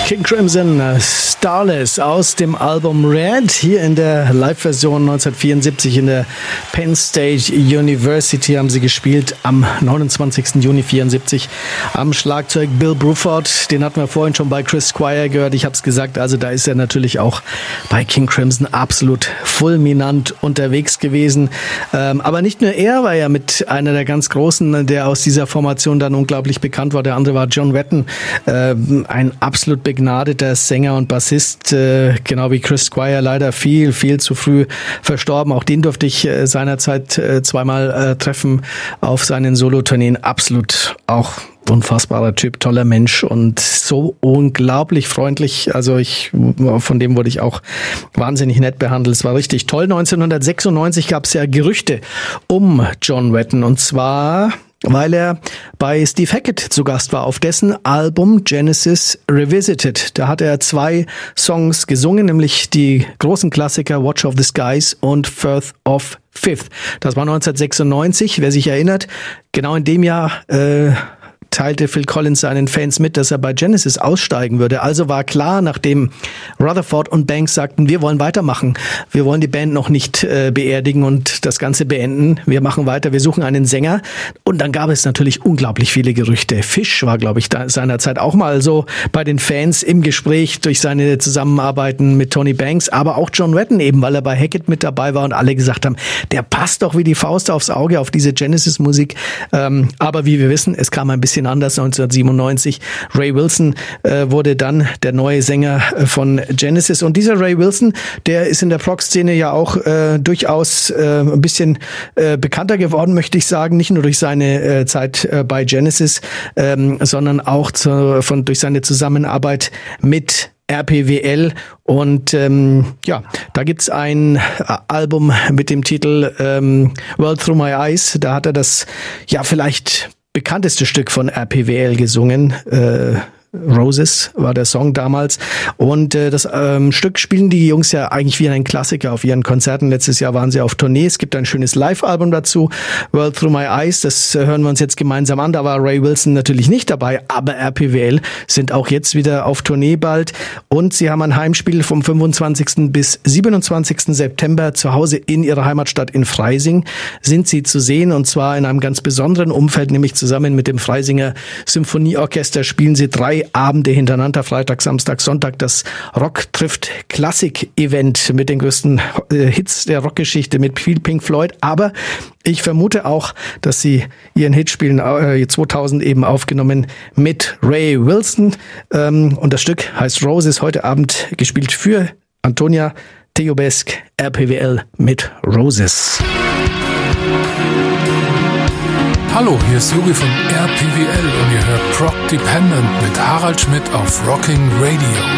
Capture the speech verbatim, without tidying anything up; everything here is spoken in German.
King Crimson, Starless aus dem Album Red, hier in der Live-Version neunzehnhundertvierundsiebzig in der Penn State University haben sie gespielt am neunundzwanzigsten Juni vierundsiebzig am Schlagzeug Bill Bruford, den hatten wir vorhin schon bei Chris Squire gehört, ich habe es gesagt, also da ist er natürlich auch bei King Crimson absolut fulminant unterwegs gewesen, ähm, aber nicht nur er war ja mit einer der ganz Großen, der aus dieser Formation dann unglaublich bekannt war, der andere war John Wetton, äh, ein absolut begnadeter Sänger und Bassist, äh, genau wie Chris Squire, leider viel, viel zu früh verstorben. Auch den durfte ich äh, seinerzeit äh, zweimal äh, treffen auf seinen Solotourneen. Absolut auch unfassbarer Typ, toller Mensch und so unglaublich freundlich. Also ich, von dem wurde ich auch wahnsinnig nett behandelt. Es war richtig toll. neunzehnhundertsechsundneunzig gab es ja Gerüchte um John Wetton und zwar weil er bei Steve Hackett zu Gast war, auf dessen Album Genesis Revisited. Da hat er zwei Songs gesungen, nämlich die großen Klassiker Watch of the Skies und Firth of Fifth. Das war neunzehnhundertsechsundneunzig, wer sich erinnert. Genau in dem Jahr äh, teilte Phil Collins seinen Fans mit, dass er bei Genesis aussteigen würde. Also war klar, nachdem Rutherford und Banks sagten, wir wollen weitermachen, wir wollen die Band noch nicht äh, beerdigen und das Ganze beenden, wir machen weiter, wir suchen einen Sänger. Und dann gab es natürlich unglaublich viele Gerüchte. Fish war, glaube ich, da seinerzeit auch mal so bei den Fans im Gespräch durch seine Zusammenarbeiten mit Tony Banks, aber auch John Wetton eben, weil er bei Hackett mit dabei war und alle gesagt haben, der passt doch wie die Faust aufs Auge auf diese Genesis-Musik. Ähm, aber wie wir wissen, es kam ein bisschen anders neunzehnhundertsiebenundneunzig. Ray Wilson äh, wurde dann der neue Sänger äh, von Genesis. Und dieser Ray Wilson, der ist in der Prog-Szene ja auch äh, durchaus äh, ein bisschen äh, bekannter geworden, möchte ich sagen. Nicht nur durch seine äh, Zeit äh, bei Genesis, ähm, sondern auch zu, von, durch seine Zusammenarbeit mit R P W L und ähm, ja, da gibt's ein Album mit dem Titel ähm, World Through My Eyes. Da hat er das ja vielleicht bekannteste Stück von R P W L gesungen. Äh, Roses war der Song damals und äh, das ähm, Stück spielen die Jungs ja eigentlich wie ein Klassiker auf ihren Konzerten. Letztes Jahr waren sie auf Tournee. Es gibt ein schönes Live-Album dazu, World Through My Eyes. Das äh, hören wir uns jetzt gemeinsam an. Da war Ray Wilson natürlich nicht dabei, aber R P W L sind auch jetzt wieder auf Tournee bald und sie haben ein Heimspiel vom fünfundzwanzigsten bis siebenundzwanzigsten September zu Hause in ihrer Heimatstadt in Freising sind sie zu sehen und zwar in einem ganz besonderen Umfeld, nämlich zusammen mit dem Freisinger Symphonieorchester spielen sie drei Abende hintereinander, Freitag, Samstag, Sonntag, das Rock trifft Klassik-Event mit den größten äh, Hits der Rockgeschichte mit viel Pink Floyd, aber ich vermute auch, dass sie ihren Hit spielen, äh, zweitausend eben aufgenommen mit Ray Wilson ähm, und das Stück heißt Roses, heute Abend gespielt für Antonia Theobesk, R P W L mit Roses. Hallo, hier ist Yogi von R P W L und ihr hört Prog Dependent mit Harald Schmidt auf Rocking Radio.